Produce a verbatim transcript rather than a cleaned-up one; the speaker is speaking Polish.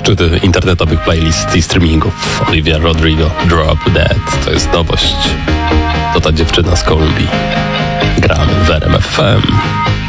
szczyty internetowych playlist i streamingów. Olivia Rodrigo, Drop Dead. To jest nowość. To ta dziewczyna z Kolumbii. Gramy w R M F F M.